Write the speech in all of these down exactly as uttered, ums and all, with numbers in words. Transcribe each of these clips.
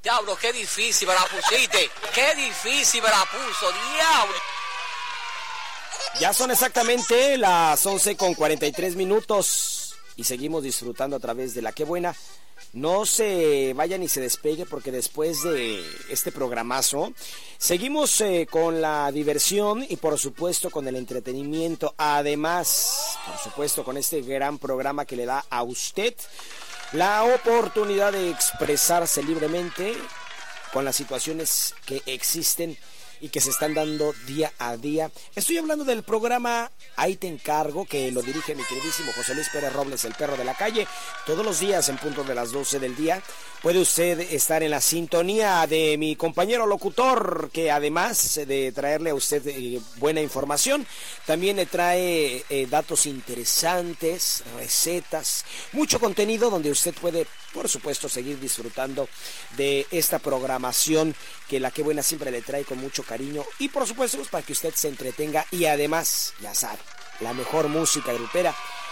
Diablo, qué difícil me la pusiste. Qué difícil me la puso, diablo. Ya son exactamente las once con cuarenta y tres minutos y seguimos disfrutando a través de La Qué Buena. No se vaya ni se despegue porque después de este programazo seguimos eh, con la diversión y por supuesto con el entretenimiento. Además, por supuesto, con este gran programa que le da a usted la oportunidad de expresarse libremente con las situaciones que existen y que se están dando día a día. Estoy hablando del programa Ahí Te Encargo, que lo dirige mi queridísimo José Luis Pérez Robles, el perro de la calle. Todos los días en punto de las doce del día puede usted estar en la sintonía de mi compañero locutor, que además de traerle a usted eh, buena información, también le trae eh, datos interesantes, recetas, mucho contenido donde usted puede, por supuesto, seguir disfrutando de esta programación que La Qué Buena siempre le trae con mucho cariño y por supuesto pues, para que usted se entretenga y además, ya sabe, la mejor música grupera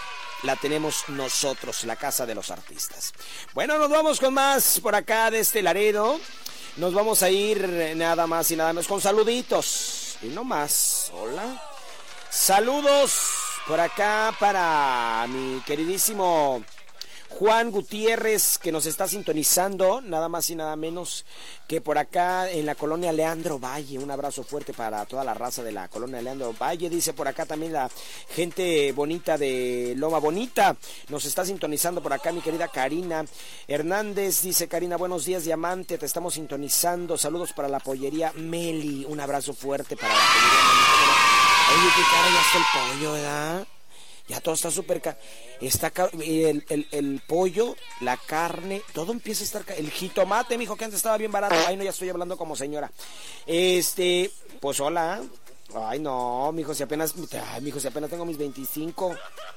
la tenemos nosotros, la Casa de los Artistas. Bueno, nos vamos con más por acá de este Laredo. Nos vamos a ir nada más y nada menos con saluditos y no más. Hola. Saludos por acá para mi queridísimo Juan Gutiérrez, que nos está sintonizando, nada más y nada menos que por acá en la colonia Leandro Valle. Un abrazo fuerte para toda la raza de la colonia Leandro Valle. Dice por acá también la gente bonita de Loma Bonita. Nos está sintonizando por acá mi querida Karina Hernández. Dice Karina, buenos días, Diamante, te estamos sintonizando. Saludos para la pollería Meli. Un abrazo fuerte para la pollería Meli. Oye, qué cara ya está el pollo, ¿verdad? Ya todo está súper caro. Está caro. El, el, el pollo, la carne, todo empieza a estar caro. El jitomate, mijo, que antes estaba bien barato. Ay, no, ya estoy hablando como señora. Este, pues hola. Ay, no, mijo, si apenas. Ay, mijo, si apenas tengo mis veinticinco.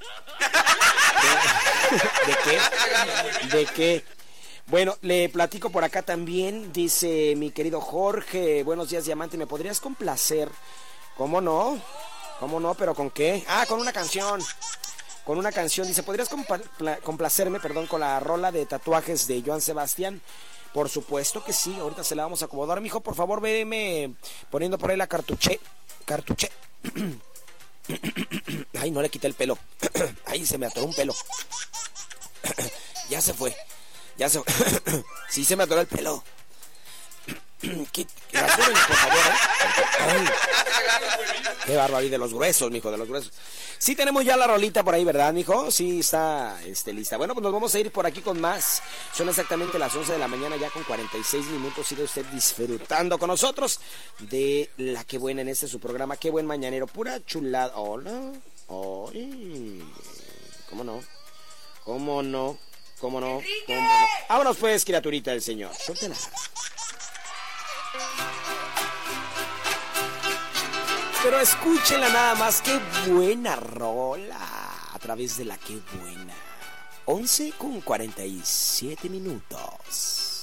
¿De, ¿De qué? ¿De qué? Bueno, le platico por acá también. Dice mi querido Jorge, buenos días, Diamante, ¿me podrías complacer? ¿Cómo no? ¿Cómo no? ¿Pero con qué? Ah, con una canción. Con una canción. Dice, ¿podrías compla- complacerme, perdón, con la rola de Tatuajes de Joan Sebastián? Por supuesto que sí. Ahorita se la vamos a acomodar. Mijo, por favor, veme poniendo por ahí la cartuché. Cartuché. Ay, no le quité el pelo. Ay, se me atoró un pelo. Ya se fue. Ya se fue. Sí, se me atoró el pelo. ¿Qué? Rasúrenme, por favor, ¿eh? Ay, qué bárbaro, y de los gruesos, mijo, de los gruesos. Sí tenemos ya la rolita por ahí, ¿verdad, mijo? Sí está este, lista. Bueno, pues nos vamos a ir por aquí con más. Son exactamente las once de la mañana, ya con cuarenta y seis minutos. Sigue usted disfrutando con nosotros de La Qué Buena en este su programa. Qué buen mañanero, pura chulada. Hola. Ay, ¿cómo no? ¿Cómo no? ¿Cómo no? ¿Cómo no? Vámonos pues, criaturita del Señor. Suéltela. Pero escúchenla nada más, qué buena rola a través de La Qué Buena. once con cuarenta y siete minutos.